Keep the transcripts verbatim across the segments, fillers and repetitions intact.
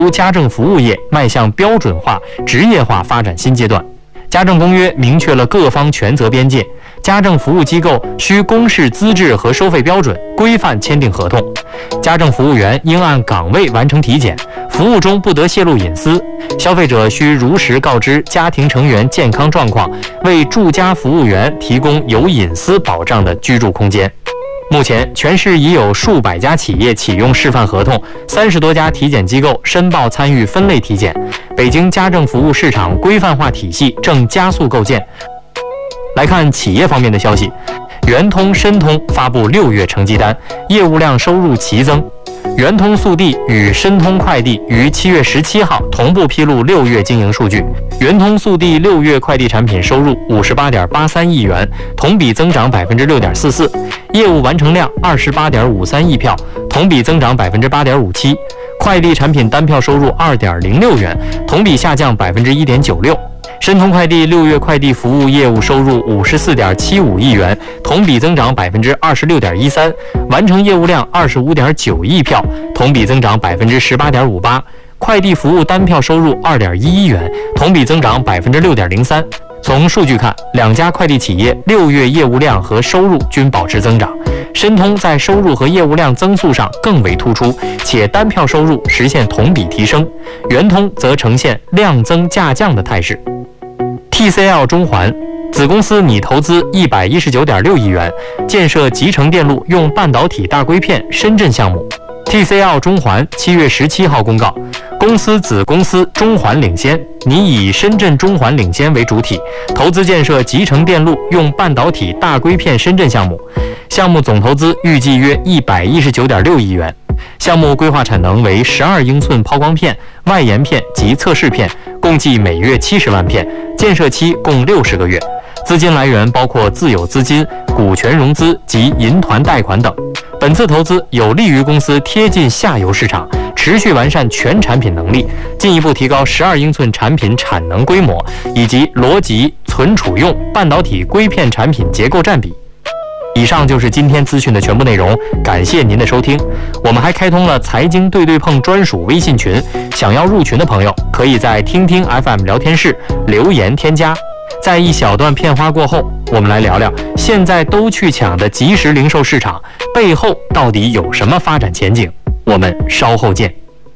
家政服务业迈向标准化、职业化发展新阶段。家政公约明确了各方权责边界，家政服务机构需公示资质和收费标准，规范签订合同。家政服务员应按岗位完成体检，服务中不得泄露隐私。消费者需如实告知家庭成员健康状况，为住家服务员提供有隐私保障的居住空间。目前，全市已有数百家企业启用示范合同，三十多家体检机构申报参与分类体检。北京家政服务市场规范化体系正加速构建。来看企业方面的消息，圆通、申通发布六月成绩单，业务量收入齐增。圆通速递与申通快递于七月十七号同步披露六月经营数据。圆通速递六月快递产品收入五十八点八三亿元，同比增长百分之六点四四，业务完成量二十八点五三亿票，同比增长百分之八点五七。快递产品单票收入二点零六元，同比下降百分之一点九六。申通快递六月快递服务业务收入五十四点七五亿元，同比增长百分之二十六点一三，完成业务量二十五点九亿票，同比增长百分之十八点五八。快递服务单票收入二点一亿元，同比增长百分之六点零三。从数据看，两家快递企业六月业务量和收入均保持增长。申通在收入和业务量增速上更为突出，且单票收入实现同比提升。圆通则呈现量增价降的态势。T C L 中环子公司拟投资一百一十九点六亿元，建设集成电路用半导体大硅片深圳项目。T C L 中环七月十七号公告，公司子公司中环领先拟以深圳中环领先为主体，投资建设集成电路用半导体大硅片深圳项目，项目总投资预计约一百一十九点六亿元。项目规划产能为十二英寸抛光片、外延片及测试片，共计每月七十万片，建设期共六十个月。资金来源包括自有资金、股权融资及银团贷款等。本次投资有利于公司贴近下游市场，持续完善全产品能力，进一步提高十二英寸产品产能规模以及逻辑存储用半导体硅片产品结构占比。以上就是今天资讯的全部内容，感谢您的收听。我们还开通了财经对对碰专属微信群，想要入群的朋友可以在听听 F M 聊天室留言添加。在一小段片花过后，我们来聊聊现在都去抢的即时零售市场背后到底有什么发展前景。我们稍后见。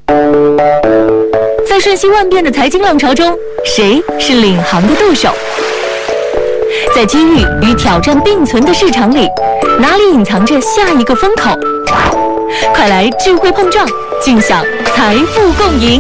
在瞬息万变的财经浪潮中，谁是领航的舵手？在机遇与挑战并存的市场里，哪里隐藏着下一个风口？快来智慧碰撞，尽享财富共赢！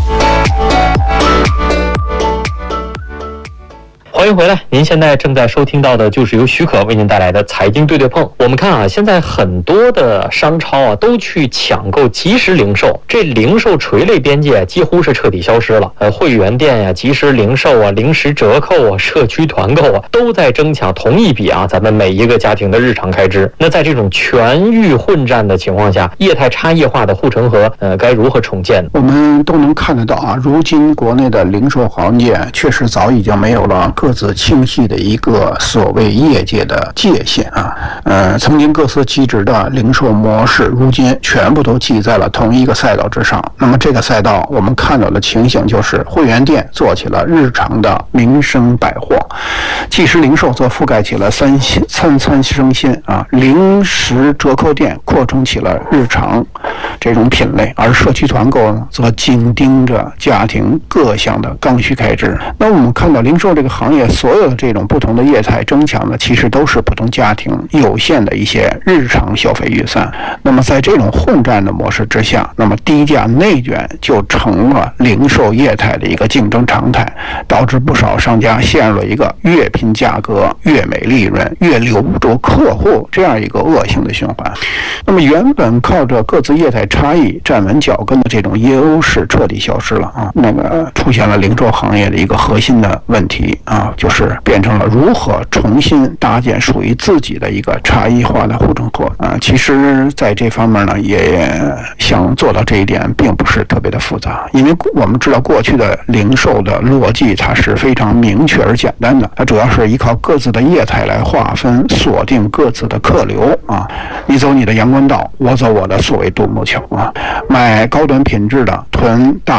欢迎回来，您现在正在收听到的就是由许可为您带来的财经对对碰。我们看啊，现在很多的商超啊都去抢购即时零售，这零售垂类边界几乎是彻底消失了。呃，会员店呀、啊、即时零售啊、零食折扣啊、社区团购啊，都在争抢同一笔啊咱们每一个家庭的日常开支。那在这种全域混战的情况下，业态差异化的护城河，呃，该如何重建？ 我们都能看得到啊，如今国内的零售行业确实早已经没有了各自清晰的一个所谓业界的界限啊，呃，曾经各司其职的零售模式，如今全部都记在了同一个赛道之上。那么这个赛道，我们看到的情形就是会员店做起了日常的民生百货，即时零售则覆盖起了三餐餐生鲜啊，零食折扣店扩充起了日常这种品类，而社区团购呢，则紧盯着家庭各项的刚需开支。那我们看到零售这个行业所有的这种不同的业态争抢的，其实都是普通家庭有限的一些日常消费预算。那么在这种混战的模式之下，那么低价内卷就成了零售业态的一个竞争常态，导致不少商家陷入了一个越拼价格、越美利润、越留不住客户这样一个恶性的循环。那么原本靠着各自业态差异站稳脚跟的这种优势彻底消失了啊，那个出现了零售行业的一个核心的问题啊，就是变成了如何重新搭建属于自己的一个差异化的护城河啊。其实在这方面呢，也想做到这一点并不是特别的复杂，因为我们知道过去的零售的逻辑它是非常明确而简单的，它主要是依靠各自的业态来划分锁定各自的客流啊，你走你的阳关道，我走我的所谓独木桥啊，买高端品质的囤大